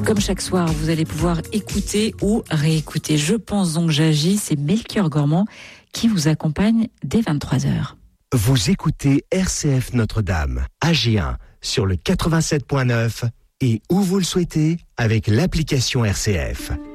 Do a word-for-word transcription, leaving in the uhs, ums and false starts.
Comme chaque soir, vous allez pouvoir écouter ou réécouter. Je pense donc j'agis, c'est Melchior Gormand qui vous accompagne dès vingt-trois heures. Vous écoutez R C F Notre-Dame, A G un, sur le quatre-vingt-sept point neuf et où vous le souhaitez avec l'application R C F.